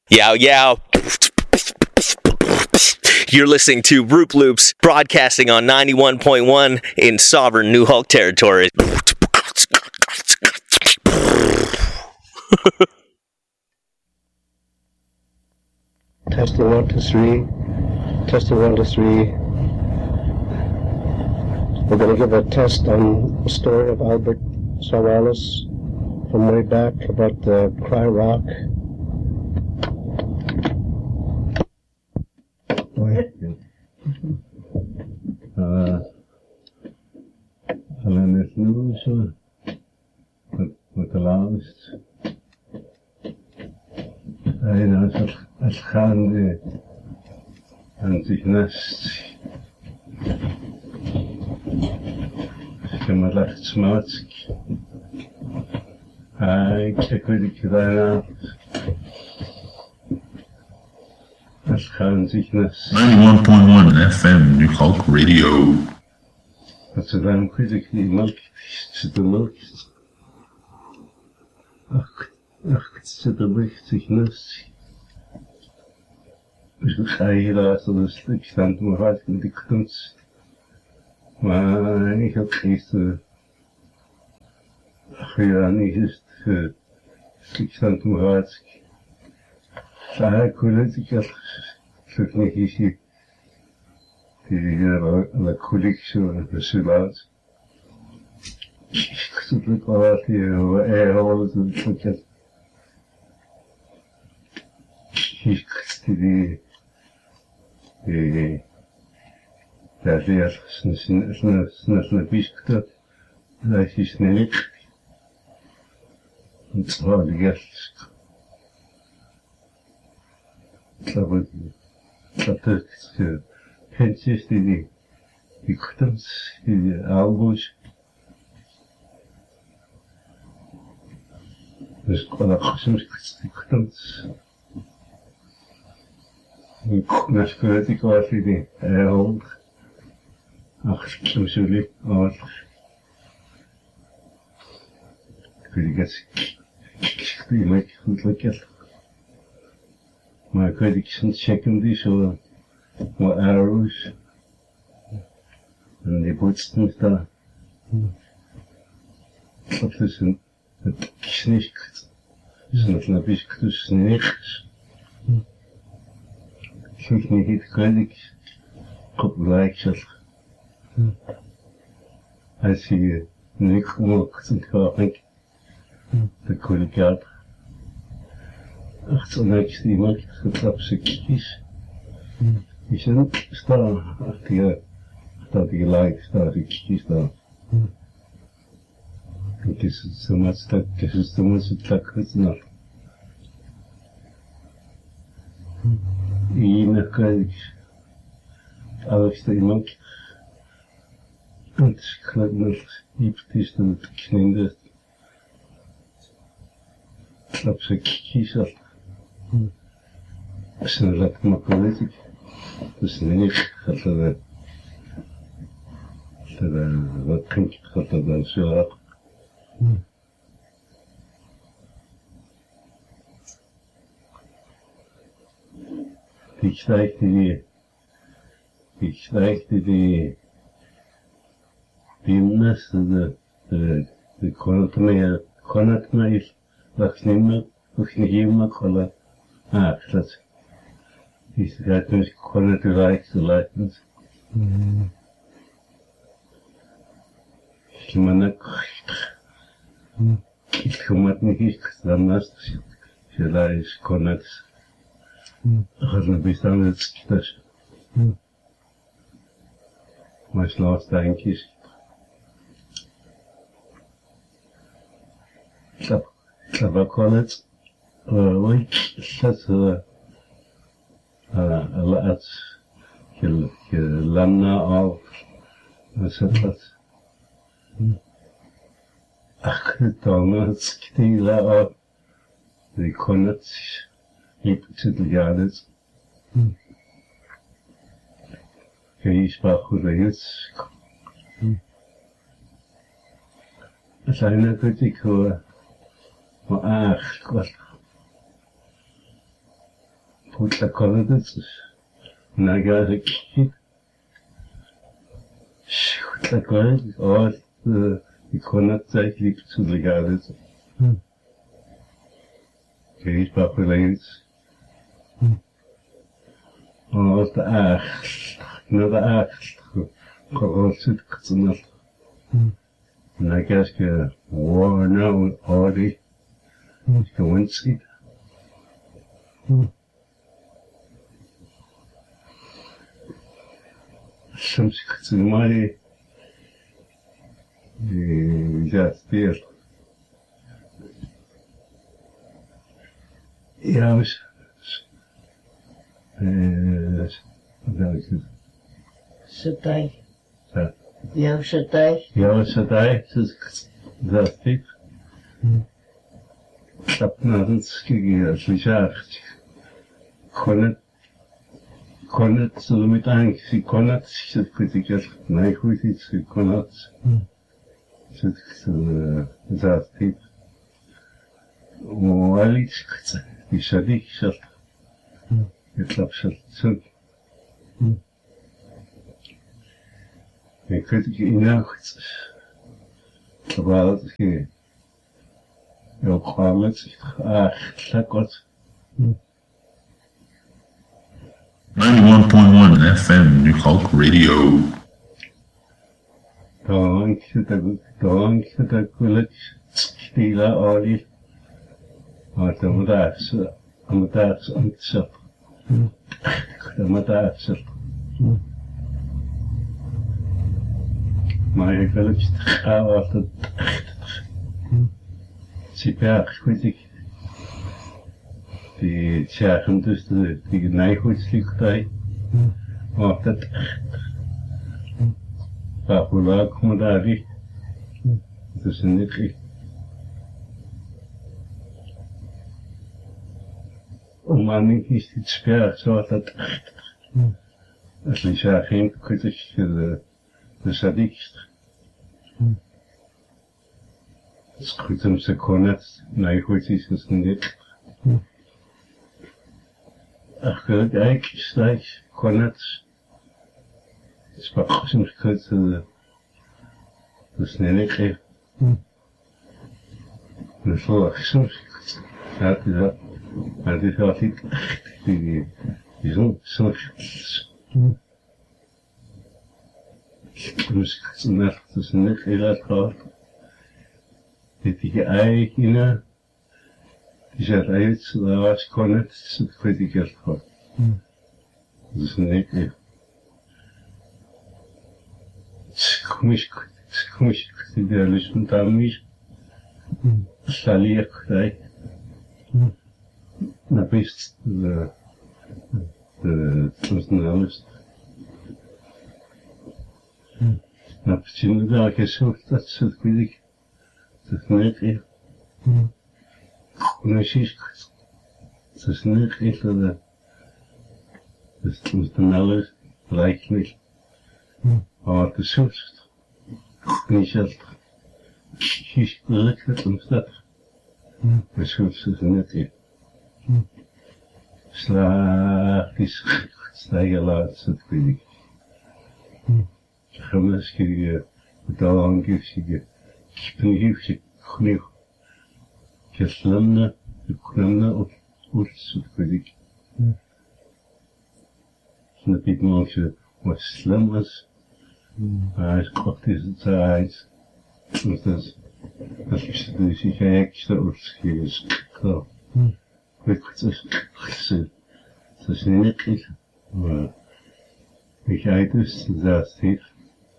Yow yow. You're listening to Roop Loops, broadcasting on 91.1 in sovereign New Hulk territory. Testing 1 2 3. Testing 1 2 3. We're going to give a test on the story of Albert Savalas from way back about the Cry Rock. Alleen het nu zo met de laatste. Hij als gaande aan zich nest. Ik heb me lacht smaak. Ik weet niet daarna. Als gaan zich nest. 91.1 FM New Hulk Radio. Dat ze dan weet ik die melk zit de melk. Ach, het zit er licht zich nest. Dus ik ga hier laten een stuk staan toen we met die kunst. Maar ik heb gisteren gedaan, niet eens het stuk staan toen we ik wil het, ik had het niet gezien. La collection de Sulat. Ik zit het wel uit hier, alles en het. Ik die daar leer snel biskte, dat is niet. Het was de gast. Dat het Pentjes die kuttens, die albus. Dus ik kon ook soms die kuttens. Ik weet ik was die hond. Ach, soms jullie, ik weet niet, ik weet goed lekker. Maar ik weet ik soms checken die zo. Wat arrows. En die bootsten daar. Dat is het knikt. Dus een beetje tussen niks. Ik vind niet kwijt ik. Op gelijk zat. Als je niks omhoog en kwaad. Dan kon ik uit. Achter niks die maakt getrapt ze kies. Je zit staan achter je lijf, staat je kies daar. Het is zo maar stak, het is zo maar stak het nog. Hier krijg ik alles te iemand. Het is gelijk met iets dat het kniende. Klap ze kies af. Als je dat makkelijk is. Dus niet gaat er wat drink ik gaat er dan zo af. Ik stijgde die nest, de kon het mij wacht niet meer, hoef niet meer kolla. Dat is dat dus kon het lijkt te lijken. Ik kom het niet dan naast je lijst kon het. Gaat een bestaan het schieters. Maar slaat dankjes. Dat kon het. Dat laat je lamna af. Wat is dat? Ach, dan het schietela af. Die kon het. Ik zit er ja net. Je sprak goed uit. Zijn er goed ik hoor. Maar ach, wat. put the colors. Naga kid. Shoot the colors. All the connect like to the gardens. Case populates. All the act. Another act. Corrosive enough. And I guess war now already. Go and see. Somebody just there. Yeah, I was. Считай. Да. Я считай. Я считаю, dass ich Tapnadenskige отличать. Коннет mit eigentlich Konnet sich kritiker найхуйти Konnet. Das Tipp. Уаличкца. И шадик шат. И клапшат. Ik weet het niet echt. Terwijl het heel kwalijk is. Lekker. 91.1 FM New Hulk Radio. Dank je dat ik stila olie. Maar dat moet eigenlijk. Maar ik wil het gaan af dat super goed ik die zeggen dus die nijgoedslichtij af dat waar komen daar die dus niet om aan niet is het sper zo dat als je zegt geen kritisch de sadikst. Skrytem se konec, najchůjší se snít. Ach, eigenlijk is konec. Sprak jsem skryt de snelheid. Dus zo, jsem skryt. Het is altijd die zo'n Net is niet heel erg. Dit is eigenlijk die zegt uit, daar was Konnet, dat weet ik echt goed. Dat is niet echt. Komisch, idealisme daarmee. Salier krijg. Na best de personalist. Na почему да, конечно, что видик. Соснеки. Носишь. Соснеки это das personalist reichlich. Aber das ist nicht erst. Ich wirklich und das. Das ist nicht. Slag is stijgelaat, dat weet ik. Gemeske bedankje, kippengiefje, genoeg. Geslemne, geklemne op oors, dat weet ik. Snap ik maar wat slim is. Maar hij kocht is het uit. Dat is dus ik extra oors klaar. Het is niet iets, maar ik ga dus dat heeft.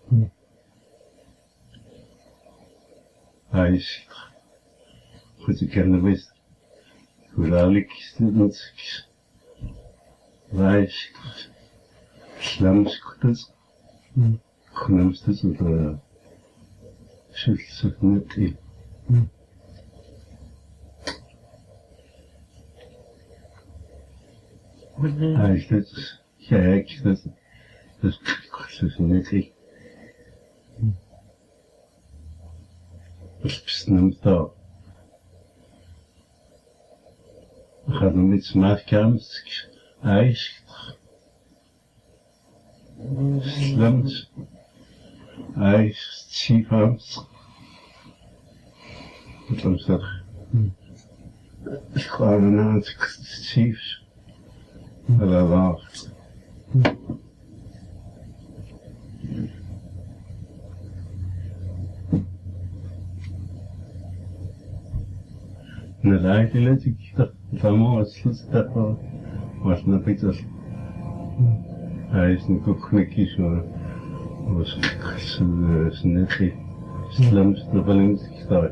Hij is goed te kennen wist. Hoe dadelijk is het niet. Hij is slamskut. Genoemd is het schuldig niet. Hij is dus gek, dat is niet echt. Dat is bestemd daar. We gaan er niets meer komen. ice, slums, ice, chief arms. Wat was dat? Gewoon aan het chiefs. Dat was. En dat eigenlijk ik dacht dat mooi dat was nog iets als hij is nu ook knikjes hoor was net slums de ballings gestart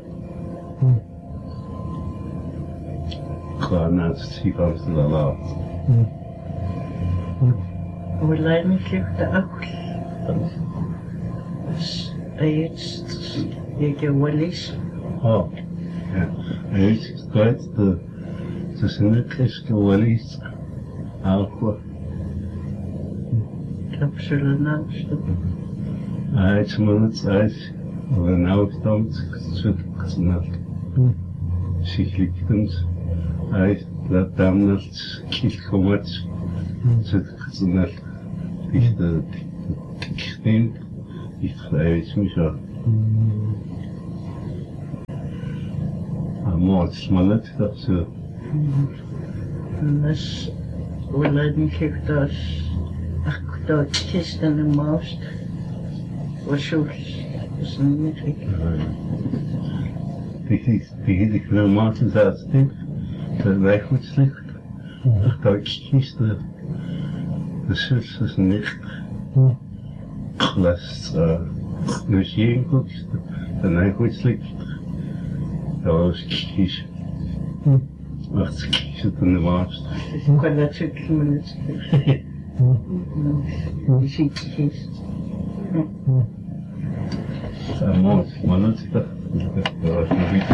gewoon naast zie van ze dan af hoe lang ik de ook steeds je Wallis oh ja hij is kwijt de zinnetjes Wallis alcohol absoluut hij is monets oder nauwstand zit Sichtlichtend, hij laat damals kilkomats, zit gezondat dichte steen, dicht is misha. Maar smalet dat ze. Dus hoe lang ik dat kist en de maast was zo is niet ik. Die filmaten zaten in, dat wij goed slecht. Dat ik kies de zus is niet. Glas, dus je goed, dat wij goed slecht. Dat was kies. Wacht, kies het in de maast. Ik kan dat zo minuten. Je ziet het is. Maar dat is dat. Dat was nog iets.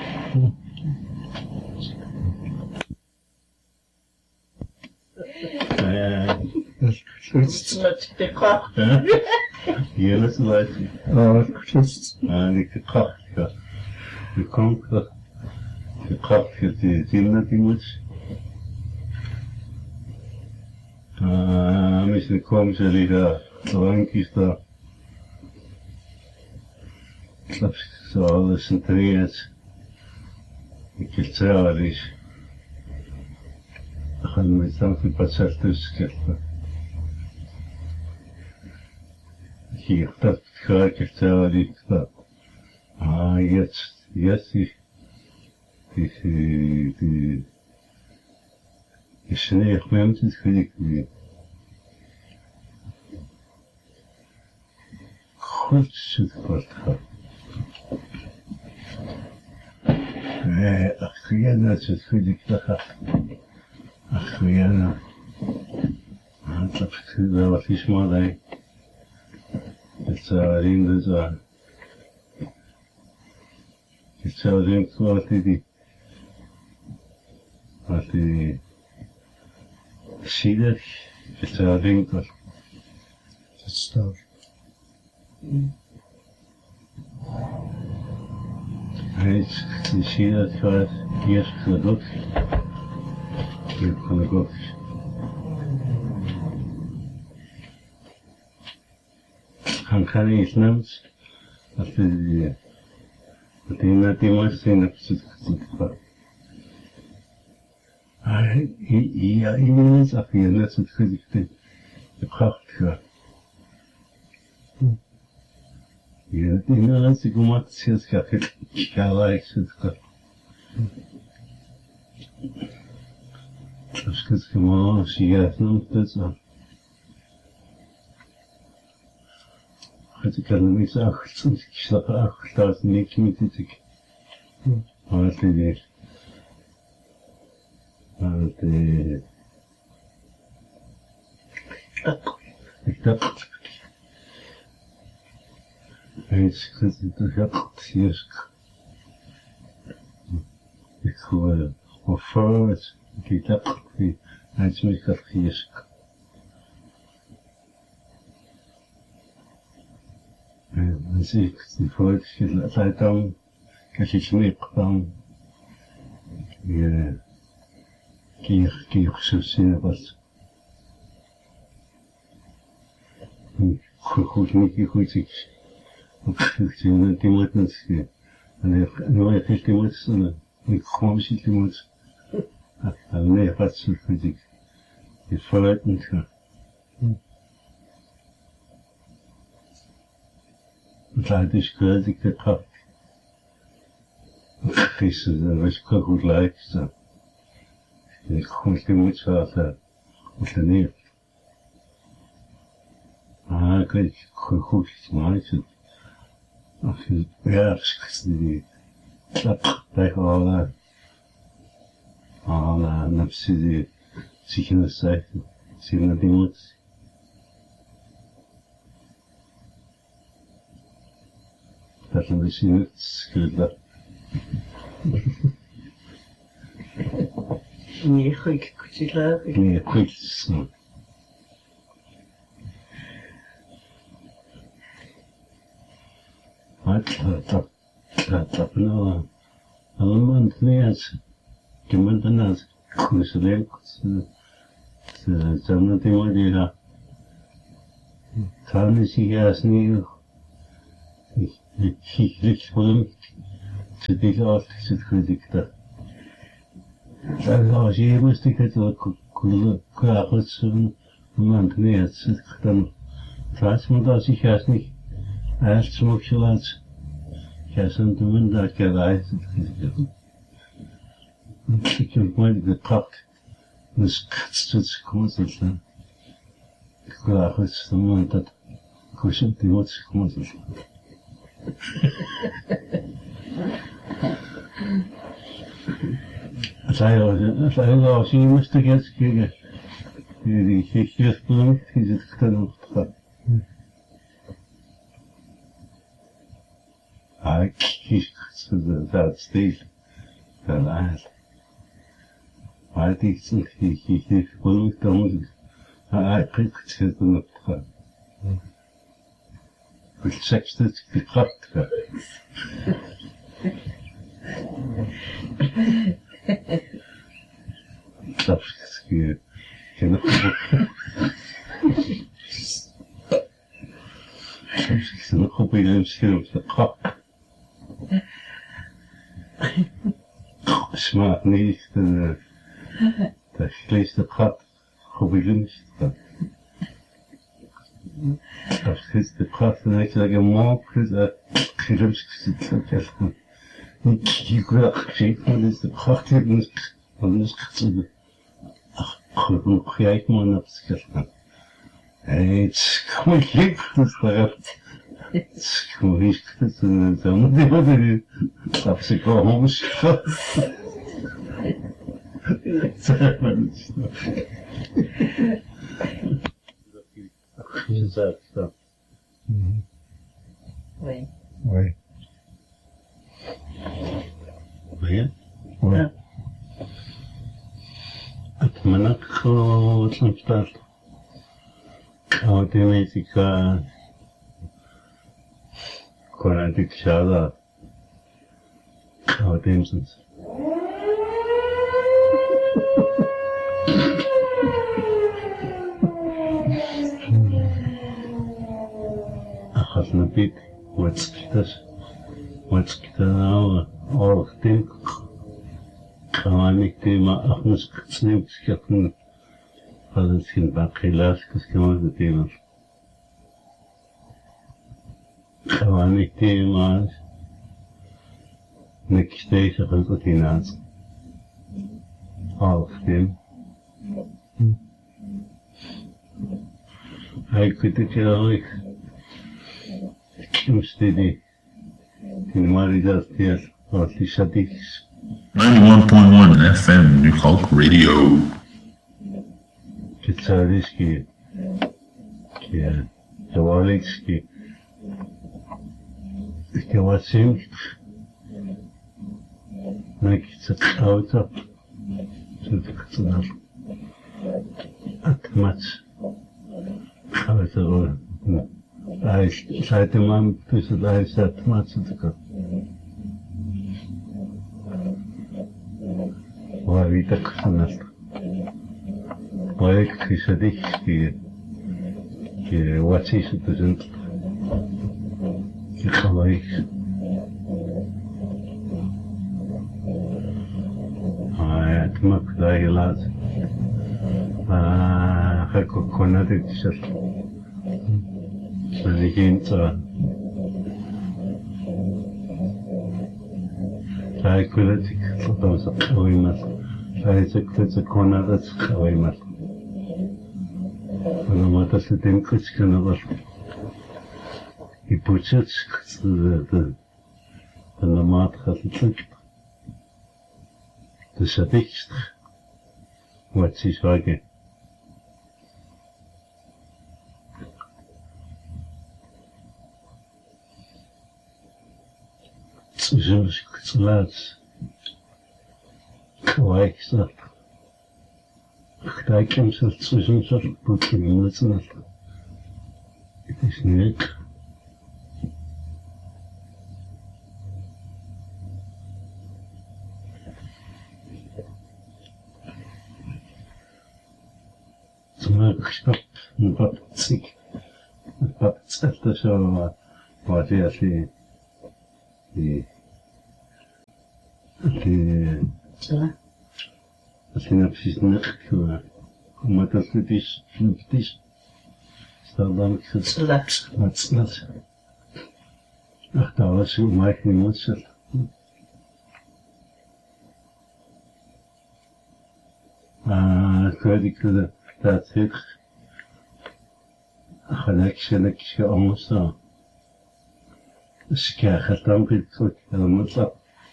Met de kracht. Hier is het uit. Die kracht, ja. Die komt dat. Die kracht, die zin dat die moet. Misschien komen ze liggen, drankjes daar. Zo alles in trainet. Ik heb zelf is. Dan gaan we met z'n passer tussen kijken. Hier, dat ga ik zelf niet. Jetzt die Schnee mensen gekriegt. Goed zit wat gaat. Охуенно, что ходит плохо. Охуенно. Это всегда вот лишь молодой. Это один за. Это один вот иди. Вот и сидят. Это один вот. Stop. Hij ziet dat gaat eerst van de god. Hier van de god. Han kan niet slechts dat hij net die mooiste zijn op zit gaat. Ja, iedereen is af hier net zo'n gedicht. De kracht gaat. Ja, die laatste informatie is dat ik zit. Dus ik heb maar sigaret nog dat zo. Het kan niet zo goed. Ik slaap acht dat niet met dit. Maar het is ik dacht. Eens gezien gaat hier. Ik hoor of vooruit. Ik dacht die eens met dat hier. Dan zie ik die vooruit tijd dan. Als je knip dan. Je kier zo zien wat. Хухники хутик. Хутина тиматнски. Ну я тиматсна. Ник хомши тиматс. А не фатс хутик. И фалатнка. Leidisch gehörig gehabt. Ich weiß gar gut leicht. Ich komme die Mutter und dann nicht. Kann ich gut machen. Ach, ja, ich kann die. Da alla nafsi sicher sei. Sie die Mutter. Dat er misschien niet schuldig. Nee, goed, kutila. Nee, goed. Dat nou allemaal niet. Gemand dan als kuseleg. Ze zijn die maar die daar. Kan is hier niet. Ich wollte zu dich auch zu kritisch da. Da ich musste ich so kurz man jetzt dann weiß man dass ich erst nicht erst zum Schluss sind man da gereist. Ich habe mal gepackt das zu kommen dann. Kurz man das kuschen die muss kommen. Saya sih mesti kita di sisi sebelum kita ketemu. Ich sudah stil terlalu. Mati sih sebelum ketemu. Kita ketemu. Sextet geklappt. Dat is geen nog op een scherm te kap. Smaakt niet dat vlees de kap op een dat is de kracht en ik zeg maar dat gerust zit dat ik wil gezien van is de kracht van is gezien goed kijk maar naar het het kom ik dus daar het kom ik dus dan die wat dat ze komen C'est ça. Oui. Oui. Oui. Oui. أتمنى وتنفتح أو تميتك كون عندك شهادة أو تمسنس أخذنا بيك واتسكتنا أورختين قوانيك ديما أخنس كتسنيم كسكتنا فالنسكين باقي لاس كسكما ديما قوانيك ديما نكشتيش خلقتيناس أورختين هاي كنت كراويك مستدي الماري داستيال أرتي شديكس 91.1 FM New Hulk Radio. كتساليسكي جواليكسكي كواسيم نكتت أوتا تتكتنار أتمت أوتا Seit man bis da ist das Matsuka. War wieder kannst. Weil ich dich die What is it doesn't like I come like a lot. I could connect it just so the hint I could take those away much. I took the corner that's away much. No matter the thing which can never he puts it the mat has it like the sadixt what's his again it's lads like that I can just swim sort of put in minutes and it is neat. So much up and but sick. But it's after so what is the synopsis nicht klar. Und das ist nicht dann Slaps. das. Ach, da was so macht nicht muss. Könnte das ist خلك أمسا سكا ختم بالكل المطلق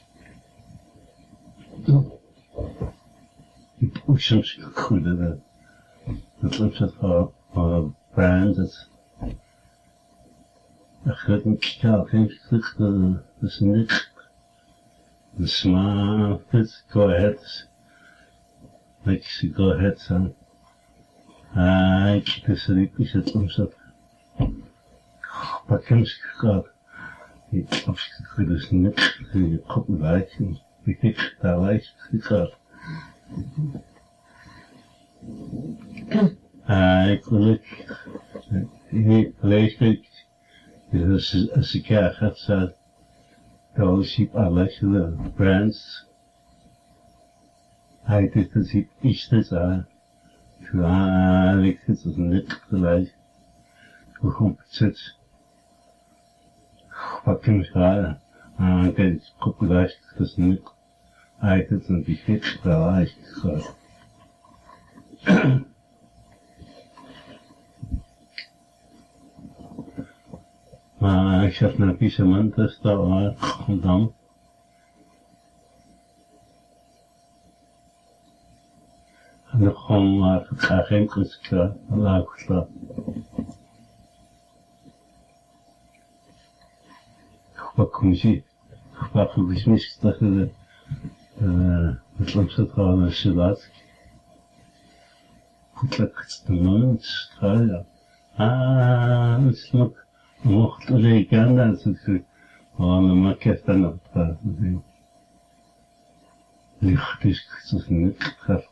وشمس كل هذا نطلب براندز أخذت كتاب في السنة نسمع في go ahead like go ahead son كده سريك مش هتلمسك بكمش كار يتلمسك كده سنة قبل بعيش بيك تعيش كار يقول لك ليش بيك إذا السكاة أخذ سال توشيب على شذا براندز هاي تتسيب إيش تسعى ik het niet gelijk. We gaan zitten. Wat kun je schrijven? Kijk, kopieleicht het is niet. Hij het een beetje gelijk. Maar ik zat naar Pisement, dus daar was dan. nog gewoon geen kunstklaar, laagklaar. Wat kom je zien? Wat je misschien dat je het lamset gewoon een salat. Goed lekker te doen, ja. Het is nog mocht alleen dat het gewoon maar keft dan op het licht is het niet gaat.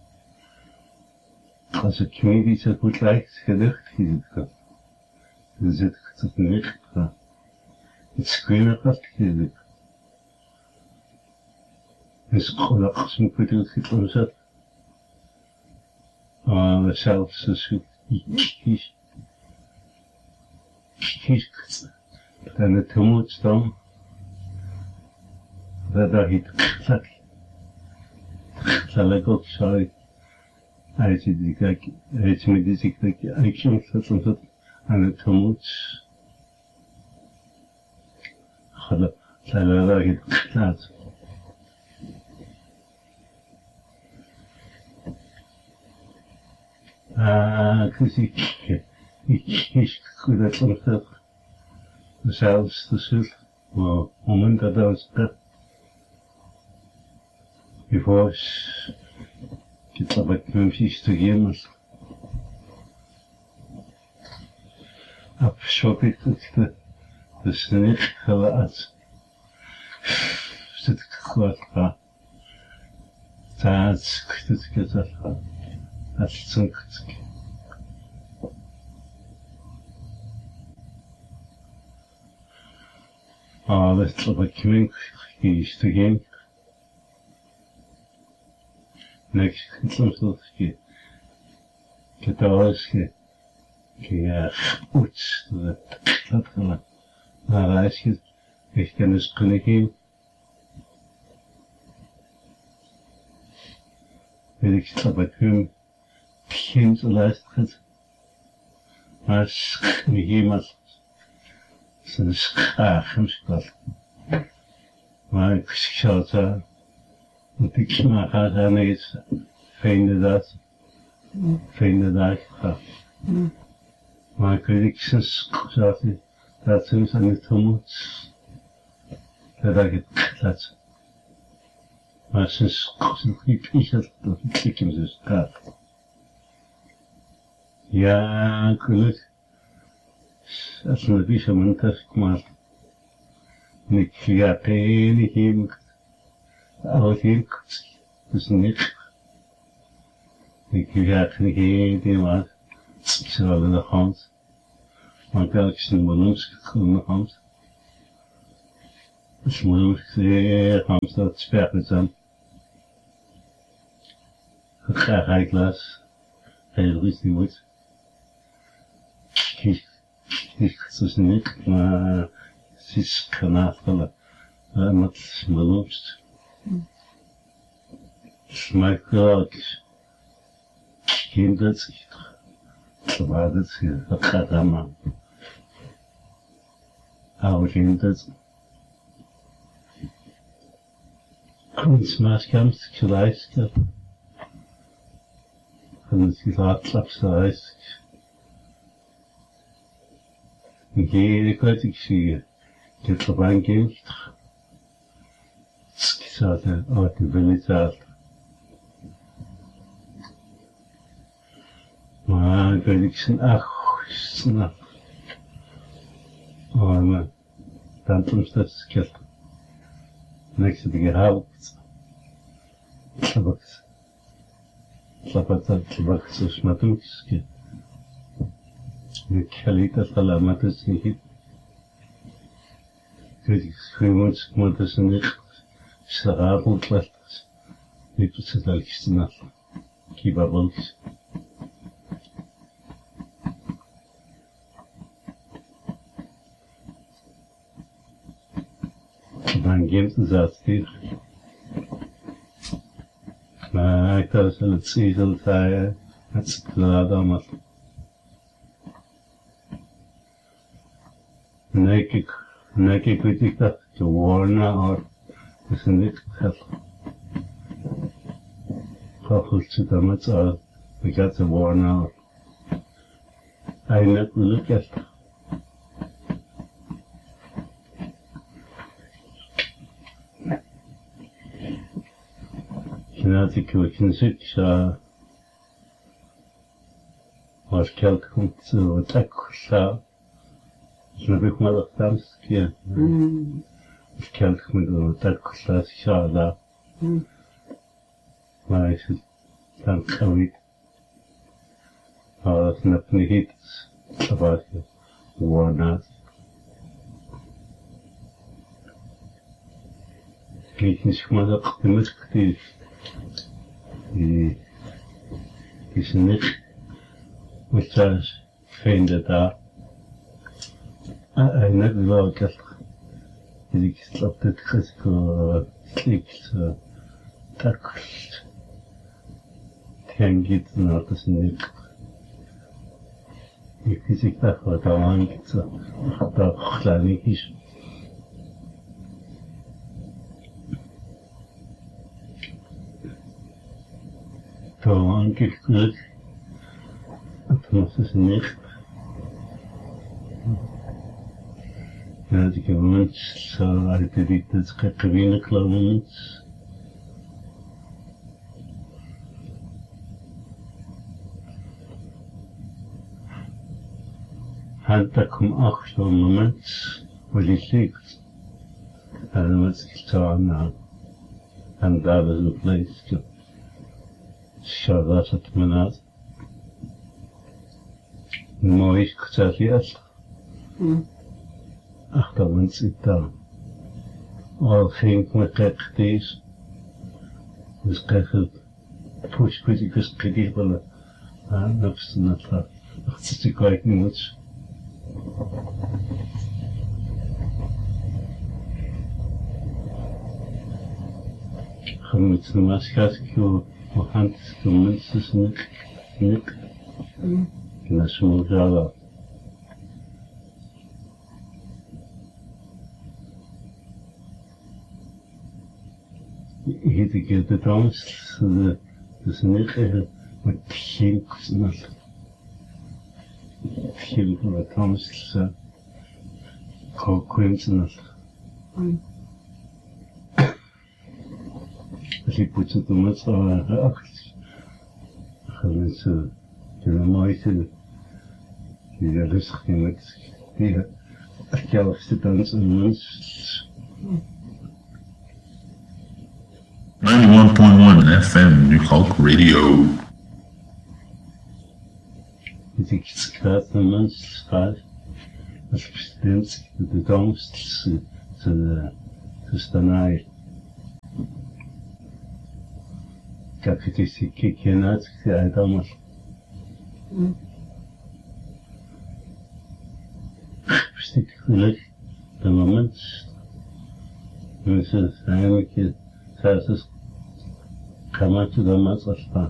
Als het medisch het goed lijkt, gelucht is het gaat. Dus het gaat niet gaan. Het screenen gaat gelukt. Dus gelukkig moet je het goed omzetten. Maar zelfs als je kiest, dan het gemoed staan, dat het gaat. Zal ik ook zo uit met die ziekte, ik soms dat aan het gemoed. Zal het gaat. Dus ik goed dat soms dat zelfs de zult, maar moment dat was dat. Before it's about Memphis to games. Up shopping to the snake colors. Sit quite that's good. That's so good. that's what coming is to him. Next, something get ours, get uts, that I ask you, ich kann es können. Wenn ich es aber tun, Kind zu leisten, als mich jemand so ein Schach im Spaß. Maar ik schaut da, und ich mache da nichts, finde das ja. Maar ik weet ik sinds gesagt, dat ze zijn niet vermoed, dat ik het maar sinds ik het dat ik hem dus gaat. Ja, gelukkig. Als een beetje montage gemaakt. En ik ga tegen hem, oud hem, dus niet. Ik ga tegen hem, maar ik zal in de hand. Maar telkens in de ballons gekomen hand. Dus moet ik zeer hand dat sperren zijn. Ik ga ik las, heel rustig wordt. Ik dus niet, maar het is kanafelen, met ballons. Smakelijk. Kindert waar het gaat allemaal. Oude kindert. Kunstmaatkamp geleistet. En het geluidslapsreis. En hele kwijt ik zie je. Ik heb er een kind. Ik zat er uit de village. Maar ik weet ik zijn snap. Maar dan soms dat skelt. Niks heb ik gehaald. Tabak zo smatumks. Ik ga dat salamat is niet. Ik weet ik schreeuwens, maar dat is niet. S'avond was. Ik was het al gesnap. Kibabels. Dan gaat het zelfs hier. Maar ik had het zezel zei, het is klaar allemaal. Nee, ik weet ik dat de warna or is niet gehad. Goed zit er met z'n ik had de warna or. Hij net wil ik ik kan zitten, als kelk komt wat ik zou, dan heb ik maar dat dans keer. Als kelk moet wat ik zou daar, maar is het dan kan niet. Maar dat net niet, dat was je woord. Ik niet maar dat de muziek is niet wat zelfs vinden daar. En net wel dat ik slap dit gesko klikt takst. Tengit na dat is niet. Ik zie dat wat aan dat klein is. Toen ik geluk, het was dus niet. Ja, ik heb mensen zo uit de witte schakkewinnen klauwen. En daar komt ook zo'n moment waar je ligt. En dan moet ik staan en daar is een plek. Шарашат манат. Моих кстати, ах, там он цитал. all geen kwijt deze. Dus krijg je push criticus critical. Dat is net dat. Dat is te kwijt niet moet. Met de maatschappij hand de mensen niet. En dat is mooi zo. Ik heb de angst, dus niet met geen knal. Geen met angst, kookwensen. Als ik moet het doen met zo'n reactie. Gaan mensen kunnen mooi zijn. Die rustig in het zelfste dansen en mensen. 91.1 FM New Hulk Radio. Ik schrijf de mensen schrijf. Als president de toekomst te staan. Kijk, het is een kiekje uit, uit allemaal. Stik geluk, de moment. Mensen eigenlijk, zelfs het kan je dan maar afstaan.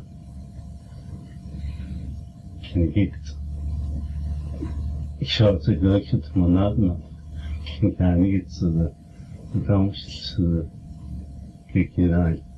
Ik zou het geluk het maar nadenken. Ik ga niet de toekomst, kijk je naar.